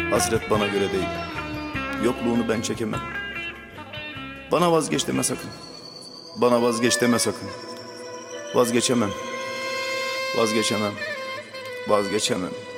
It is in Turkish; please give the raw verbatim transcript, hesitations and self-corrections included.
Hasret bana göre değil. Yokluğunu ben çekemem. Bana vazgeç deme sakın. Bana vazgeç deme sakın. Vazgeçemem. Vazgeçemem. Vazgeçemem.